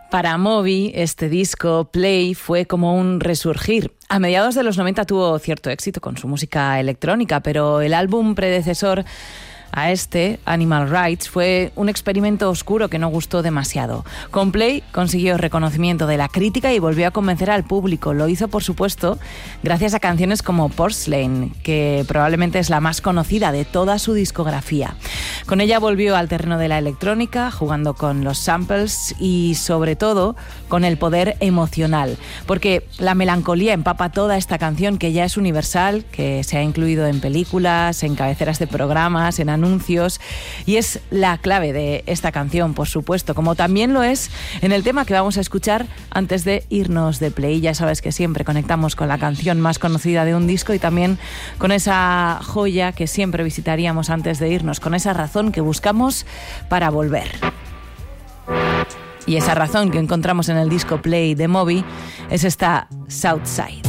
Para Moby, este disco, Play, fue como un resurgir. A mediados de los 90 tuvo cierto éxito con su música electrónica, pero el álbum predecesor a este, Animal Rights, fue un experimento oscuro que no gustó demasiado. Con Play consiguió reconocimiento de la crítica y volvió a convencer al público. Lo hizo, por supuesto, gracias a canciones como Porcelain, que probablemente es la más conocida de toda su discografía. Con ella volvió al terreno de la electrónica, jugando con los samples y, sobre todo, con el poder emocional. Porque la melancolía empapa toda esta canción, que ya es universal, que se ha incluido en películas, en cabeceras de programas, en anuncios, y es la clave de esta canción, por supuesto, como también lo es en el tema que vamos a escuchar antes de irnos de Play. Ya sabes que siempre conectamos con la canción más conocida de un disco y también con esa joya que siempre visitaríamos antes de irnos, con esa razón que buscamos para volver. Y esa razón que encontramos en el disco Play de Moby es esta Southside.